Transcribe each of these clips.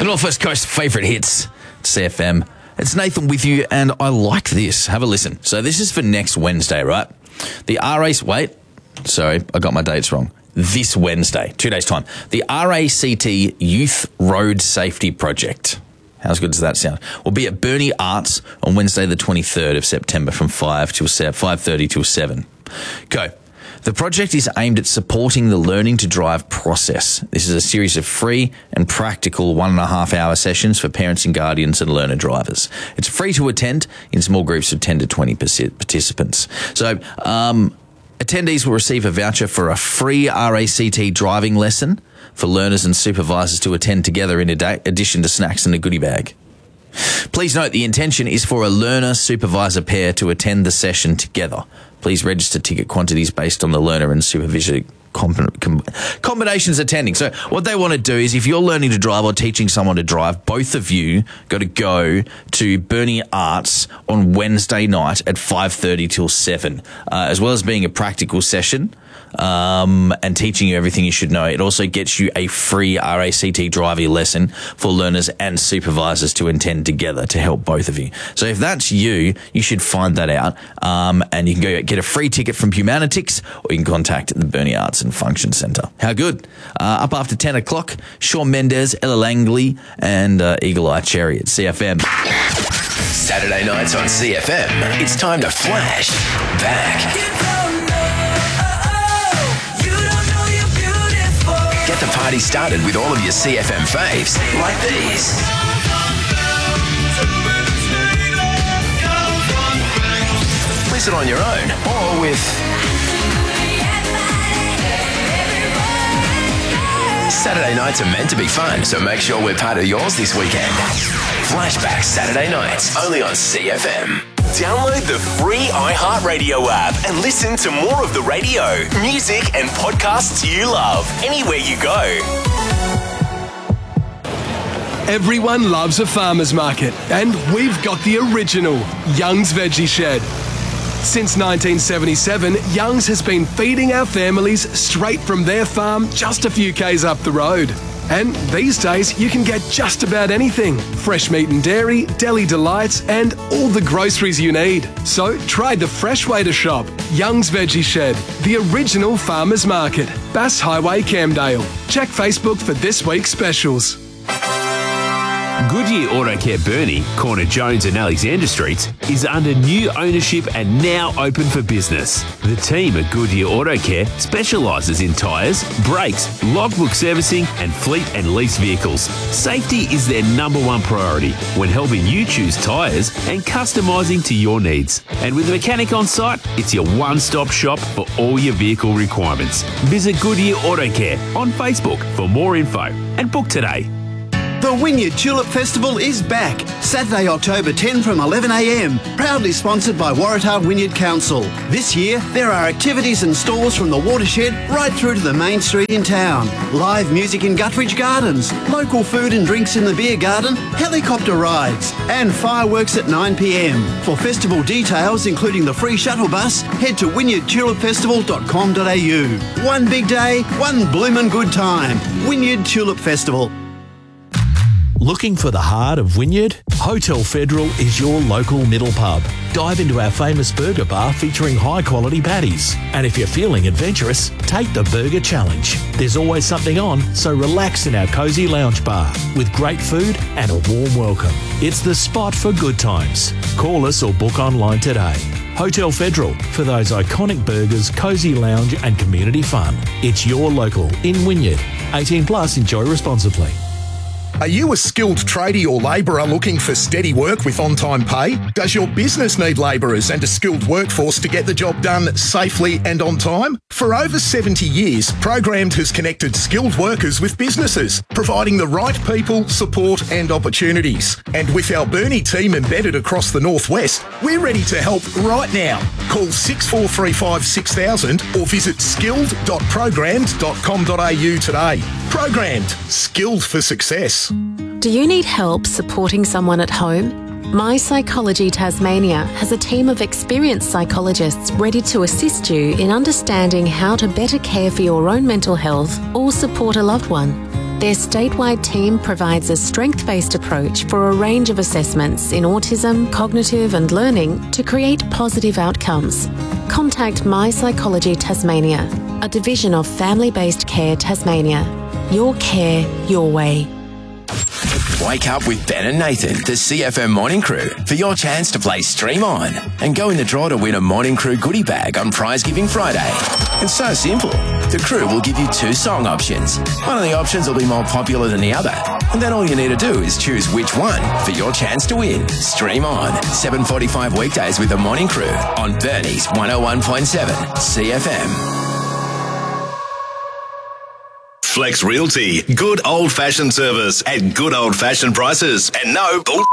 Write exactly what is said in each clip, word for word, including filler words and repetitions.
The North West Coast favourite hits, C F M. It's Nathan with you, and I like this. Have a listen. So this is for next Wednesday, right? The R A C... Wait. Sorry, I got my dates wrong. This Wednesday, two days' time. The R A C T Youth Road Safety Project. How good does that sound? Will be at Burnie Arts on Wednesday the twenty-third of September from five till five thirty till seven. Go. The project is aimed at supporting the learning to drive process. This is a series of free and practical one and a half hour sessions for parents and guardians and learner drivers. It's free to attend in small groups of ten to twenty participants. So, um, attendees will receive a voucher for a free R A C T driving lesson for learners and supervisors to attend together in addition to snacks and a goodie bag. Please note the intention is for a learner-supervisor pair to attend the session together. Please register ticket quantities based on the learner and supervisor com- com- combinations attending. So what they want to do is if you're learning to drive or teaching someone to drive, both of you got to go to Burnie Arts on Wednesday night at five thirty till seven, uh, as well as being a practical session. Um, and teaching you everything you should know. It also gets you a free R A C T driving lesson for learners and supervisors to attend together to help both of you. So if that's you, you should find that out. Um, and you can go get a free ticket from Humanitix, or you can contact the Burnie Arts and Function Centre. How good? Uh, up after ten o'clock, Shawn Mendes, Ella Langley, and uh, Eagle Eye Cherry at C F M. Saturday nights on C F M, it's time to flash back. Get the party started with all of your C F M faves, like these. Listen on your own, or with Saturday nights are meant to be fun, so make sure we're part of yours this weekend. Flashback Saturday nights, only on C F M. Download the free iHeartRadio app and listen to more of the radio, music, and podcasts you love anywhere you go. Everyone loves a farmer's market, and we've got the original Young's Veggie Shed. Since nineteen seventy-seven, Young's has been feeding our families straight from their farm just a few k's up the road. And these days, you can get just about anything. Fresh meat and dairy, deli delights, and all the groceries you need. So try the fresh way to shop. Young's Veggie Shed, the original farmer's market. Bass Highway, Camdale. Check Facebook for this week's specials. Goodyear Auto Care Burnie, corner Jones and Alexander Streets, is under new ownership and now open for business. The team at Goodyear Auto Care specialises in tyres, brakes, logbook servicing and fleet and lease vehicles. Safety is their number one priority when helping you choose tyres and customising to your needs. And with a mechanic on site, it's your one-stop shop for all your vehicle requirements. Visit Goodyear Auto Care on Facebook for more info and book today. The Wynyard Tulip Festival is back, Saturday, October tenth from eleven a m, proudly sponsored by Waratah Wynyard Council. This year, there are activities and stalls from the watershed right through to the main street in town. Live music in Guthridge Gardens, local food and drinks in the beer garden, helicopter rides, and fireworks at nine p m. For festival details, including the free shuttle bus, head to wynyard tulip festival dot com dot a u. One big day, one bloomin' good time. Wynyard Tulip Festival. Looking for the heart of Wynyard? Hotel Federal is your local middle pub. Dive into our famous burger bar featuring high-quality patties. And if you're feeling adventurous, take the Burger Challenge. There's always something on, so relax in our cosy lounge bar with great food and a warm welcome. It's the spot for good times. Call us or book online today. Hotel Federal, for those iconic burgers, cosy lounge and community fun. It's your local in Wynyard. eighteen plus, enjoy responsibly. Are you a skilled tradie or labourer looking for steady work with on-time pay? Does your business need labourers and a skilled workforce to get the job done safely and on time? For over seventy years, Programmed has connected skilled workers with businesses, providing the right people, support and opportunities. And with our Burnie team embedded across the Northwest, we're ready to help right now. Call six four three five six thousand or visit skilled dot programmed dot com dot a u today. Programmed, skilled for success. Do you need help supporting someone at home? My Psychology Tasmania has a team of experienced psychologists ready to assist you in understanding how to better care for your own mental health or support a loved one. Their statewide team provides a strength-based approach for a range of assessments in autism, cognitive and learning to create positive outcomes. Contact My Psychology Tasmania, a division of Family-Based Care Tasmania. Your care, your way. Wake up with Ben and Nathan, the C F M Morning Crew, for your chance to play Stream On and go in the draw to win a Morning Crew goodie bag on Prize Giving Friday. It's so simple. The crew will give you two song options. One of the options will be more popular than the other. And then all you need to do is choose which one for your chance to win. Stream On, seven forty-five weekdays with the Morning Crew on Bernie's one oh one point seven C F M. Flex Realty. Good old-fashioned service at good old-fashioned prices. And no bull.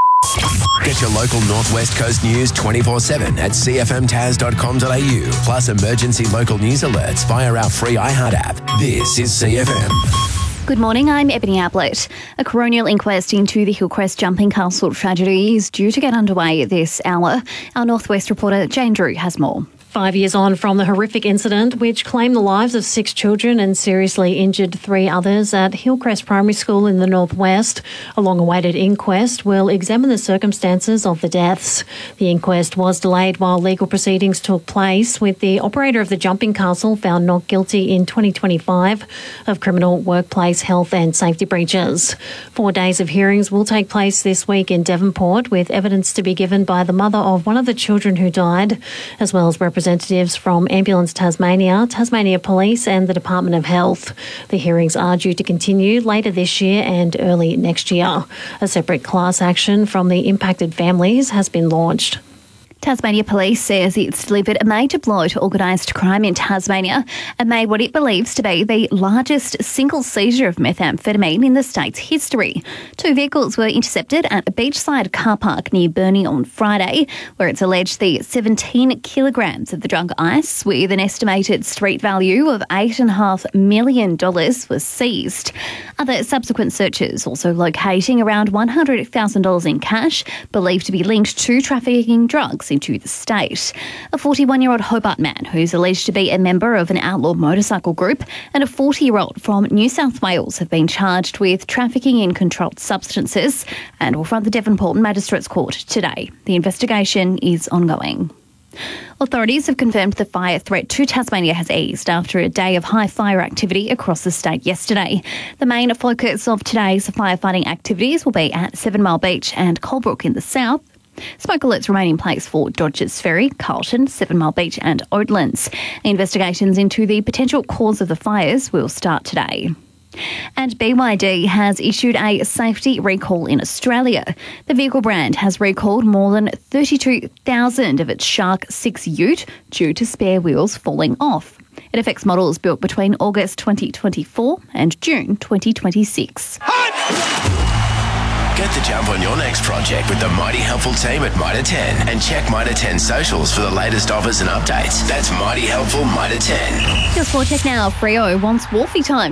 Get your local Northwest Coast news twenty-four seven at c f m tas dot com dot a u, plus emergency local news alerts via our free iHeart app. This is C F M. Good morning, I'm Ebony Ablett. A coronial inquest into the Hillcrest Jumping Castle tragedy is due to get underway this hour. Our Northwest reporter Jane Drew has more. Five years on from the horrific incident, which claimed the lives of six children and seriously injured three others at Hillcrest Primary School in the Northwest, a long-awaited inquest will examine the circumstances of the deaths. The inquest was delayed while legal proceedings took place, with the operator of the jumping castle found not guilty in twenty twenty-five of criminal workplace health and safety breaches. Four days of hearings will take place this week in Devonport, with evidence to be given by the mother of one of the children who died, as well as representatives Representatives from Ambulance Tasmania, Tasmania Police and the Department of Health. The hearings are due to continue later this year and early next year. A separate class action from the impacted families has been launched. Tasmania Police says it's delivered a major blow to organised crime in Tasmania and made what it believes to be the largest single seizure of methamphetamine in the state's history. Two vehicles were intercepted at a beachside car park near Burnie on Friday, where it's alleged the seventeen kilograms of the drug ice, with an estimated street value of eight point five million dollars, was seized. Other subsequent searches also locating around one hundred thousand dollars in cash, believed to be linked to trafficking drugs into the state. A forty-one-year-old Hobart man who's alleged to be a member of an outlaw motorcycle group and a forty-year-old from New South Wales have been charged with trafficking in controlled substances and will front the Devonport Magistrates Court today. The investigation is ongoing. Authorities have confirmed the fire threat to Tasmania has eased after a day of high fire activity across the state yesterday. The main focus of today's firefighting activities will be at Seven Mile Beach and Colebrook in the south. Smoke alerts remain in place for Dodgers Ferry, Carlton, Seven Mile Beach and Oatlands. Investigations into the potential cause of the fires will start today. And B Y D has issued a safety recall in Australia. The vehicle brand has recalled more than thirty-two thousand of its Shark six ute due to spare wheels falling off. It affects models built between August twenty twenty-four and June twenty twenty-six. Get the jump on your next project with the Mighty Helpful team at Mitre ten and check Mitre ten socials for the latest offers and updates. That's Mighty Helpful Mitre ten. Your sport check now. Freo wants Wolfie time